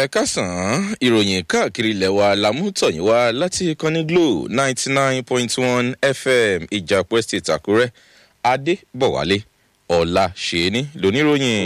ẹ káàsán ìròyìn káàkiri ilẹ̀ wa lámútọ̀yìn wá láti ìkànnì Glo 99.1 FM ìjàpọ̀ estate Àkúrẹ́ Adébọ̀wálé ọ̀la ṣèéní lóníròyìn.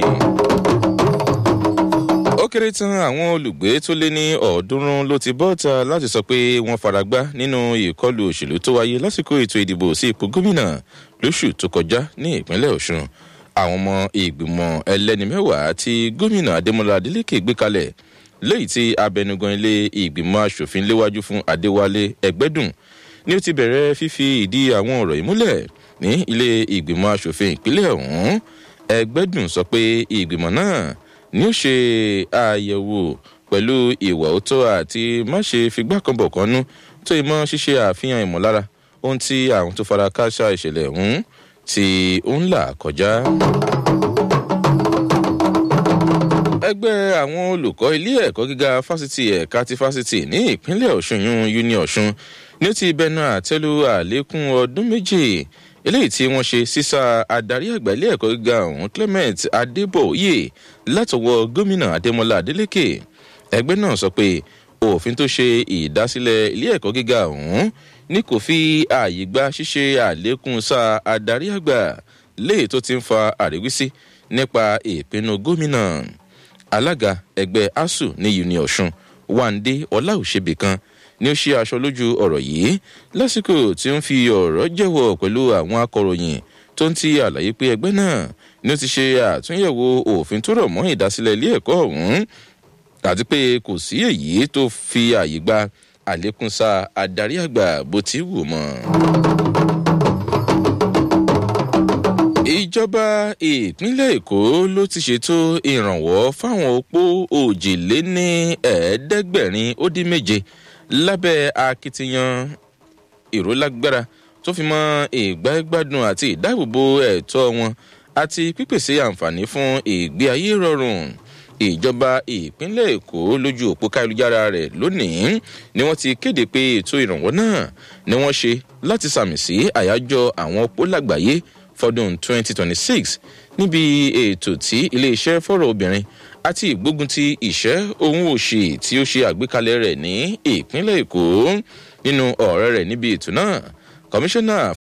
Ó kéré tán àwọn olùgbé tó lé ní 300 ló ti bọ́ta láti sọ pé wọ́n faragbá nínú ìkọlù òṣèlú tó wáyé lásìkò ètò ìdìbò sí ipò gómìnà lóṣù tó kọjá ní ìpínlẹ̀ Ọ̀ṣun. Àwọn ọmọ ìgbìmọ̀ ẹlẹ́ni mẹ́wàá tí gómìnà Adémọ́lá Adélékè gbé kalẹ̀ lẹ́yìn tí abẹnugan ilé ìgbìmọ̀ aṣòfin léwájú fún Adéwálé Ẹgbẹ́dùn ni ó ti bẹ̀rẹ̀ fífi ìdí àwọn ọ̀rọ̀ ìmúlẹ̀ ní ilé ìgbìmọ̀ aṣòfin ìpínlẹ̀ ọ̀hún. Ẹgbẹ́dùn sọ pé ìgbìmọ̀ náà ni ó ṣe àyẹ̀wò pẹ̀lú ìwà òótọ́ àti má ṣe figbákanbọ̀kanú tó ìmọ̀ ṣíṣe àfihàn ìmọ̀lára ohun tí àwọn tó fara kááṣá ìṣẹ̀lẹ̀ ọ̀hún tí ó ń là kọjá. Ẹgbẹ́ àwọn olùkọ́ ilé ẹ̀kọ́ gíga fásitì ẹ̀ka ti fásitì ní ìpínlẹ̀ Ọ̀ṣun Uni Ọ̀ṣun ní ó ti bẹnu àtẹ́lu àlékún ọdún méjì eléyìí tí wọ́n ṣe sísá adarí àgbà ilé ẹ̀kọ́ gíga ọ̀hún Clement Adébóyè látọwọ́ gómìnà Adémọ́lá Adélékè. Ẹgbẹ́ náà sọ pé òfin tó ṣe ìdásílẹ̀ ilé ẹ̀kọ́ gíga ọ̀hún ní kò fi ààyè gba ṣíṣe àlékún sáà adarí àgbà léè tó ti ń fa àríwísí nípa ìpinnu gómìnà. Alága ẹgbẹ́ ASUU ní Uni Ọ̀ṣun Wándé Ọláòṣèbìkan ni ó ṣe aṣọ lójú ọ̀rọ̀ yìí lásìkò tí ó ń fi ọ̀rọ̀ jẹ́wọ́ pẹ̀lú àwọn akọ̀ròyìn tó ń ti àlàyé pé ẹgbẹ́ náà ni ó ti ṣe àtúnyẹ̀wò òfin tó rọ̀ mọ́ ìdásílẹ̀ ilé ẹ̀kọ́ ọ̀hún àti pé kò sí èyí tó fi ààyè gba àlékún sáà adarí àgbà bó ti wù mọ́. Ìjọba ìpínlẹ̀ Èkó ló ti ṣètò ìrànwọ́ fáwọn opó 7,500 lábẹ́ akitiyan ìrólágbára tó fi mọ́ ìgbáyégbádùn àti ìdáàbòbò ẹ̀tọ́ wọn àti pípèsè àǹfààní fún ìgbé ayé rọrùn. Ìjọba ìpínlẹ̀ Èkó lójú òpó káyélujára rẹ̀ lónìí ni wọ́n ti kéde pé ètò ìrànwọ́ náà ni wọ́n ṣe láti sàmì sí àyájọ́ àwọn opó lágbàáyé fọdún 2026 níbi ètò tí iléeṣẹ́ fọ́rọ̀ obìnrin àti ìgbógun ti ìṣẹ́ ohun òṣì tí ó ṣe àgbékalẹ̀ rẹ̀ ní ìpínlẹ̀ Èkó. Nínú ọ̀rọ̀ rẹ̀ níbi ètò náà, kọmíṣánná